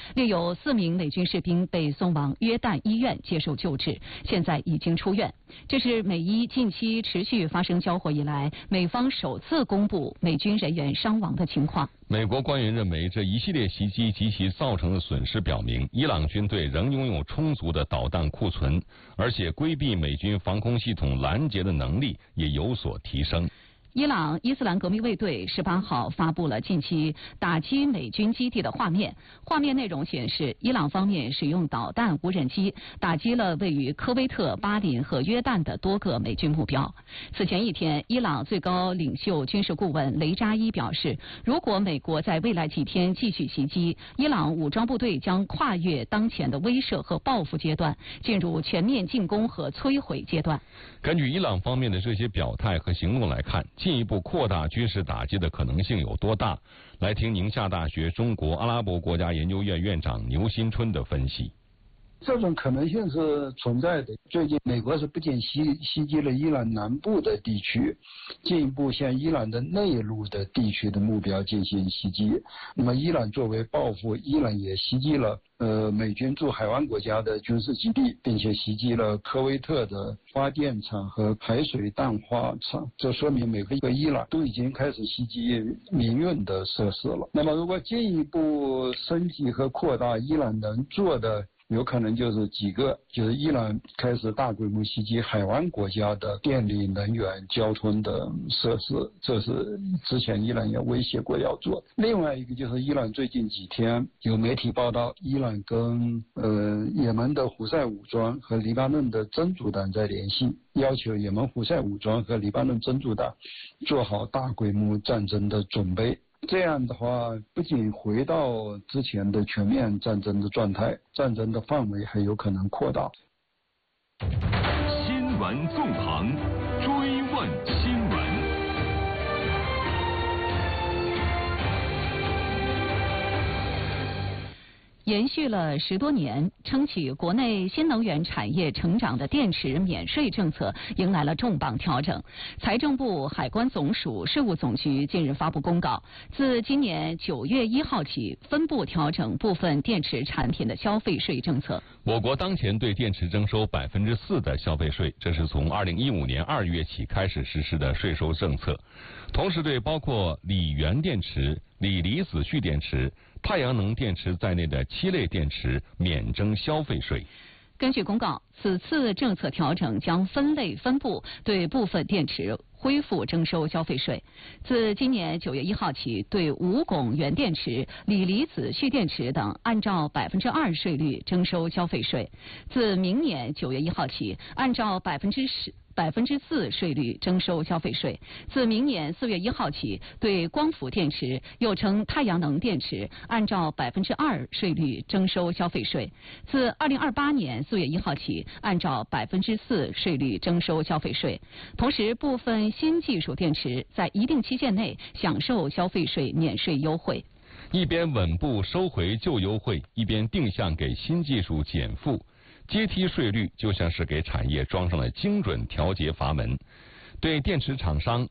另有4名美军士兵被送往约旦医院接受救治，现在已经出院。这是美伊近期持续发生交火以来，美方首次公布美军人员伤亡的情况。 美国官员认为，这一系列袭击及其造成的损失表明，伊朗军队仍拥有充足的导弹库存，而且规避美军防空系统拦截的能力也有所提升。 伊朗伊斯兰革命卫队18号发布了近期打击美军基地的画面。画面内容显示，伊朗方面使用导弹无人机打击了位于科威特、巴林和约旦的多个美军目标。此前一天，伊朗最高领袖军事顾问雷扎伊表示，如果美国在未来几天继续袭击，伊朗武装部队将跨越当前的威慑和报复阶段，进入全面进攻和摧毁阶段。 根据伊朗方面的这些表态和行动来看，进一步扩大军事打击的可能性有多大？来听宁夏大学中国阿拉伯国家研究院院长牛新春的分析。 这种可能性是存在的。最近美国是不仅袭击了伊朗南部的地区，进一步向伊朗的内陆的地区的目标进行袭击。那么伊朗作为报复，伊朗也袭击了美军驻海湾国家的军事基地，并且袭击了科威特的发电厂和排水淡化厂。这说明美国和伊朗都已经开始袭击民用的设施了。那么如果进一步升级和扩大，伊朗能做的有可能就是几个，就是伊朗开始大规模袭击海湾国家的电力、能源、交通的设施，这是之前伊朗也威胁过要做。另外一个就是伊朗最近几天有媒体报道，伊朗跟也门的胡塞武装和黎巴嫩的真主党在联系，要求也门胡塞武装和黎巴嫩真主党做好大规模战争的准备。这样的话，不仅回到之前的全面战争的状态，战争的范围还有可能扩大。 新闻纵横，追问新闻。 延续了10多年，撑起国内新能源产业成长的电池免税政策迎来了重磅调整。财政部、海关总署、税务总局近日发布公告，自今年9月1号起，分步调整部分电池产品的消费税政策。 我国当前对电池征收4%的消费税，这是从2015年2月起开始实施的税收政策。同时对包括锂源电池、锂离子蓄电池、太阳能电池在内的7类电池免征消费税。 根据公告，此次政策调整将分类分步对部分电池恢复征收消费税。自今年9月1号起，对无汞原电池、锂离子蓄电池等按照2%税率征收消费税。自明年9月1号起，按照4%税率征收消费税。自明年4月1号起，对光伏电池又称太阳能电池，按照2%税率征收消费税。自2028年4月1号起，按照4%税率征收消费税。同时，部分新技术电池在一定期限内享受消费税免税优惠。 一边稳步收回旧优惠，一边定向给新技术减负。阶梯税率就像是给产业装上了精准调节阀门，对电池厂商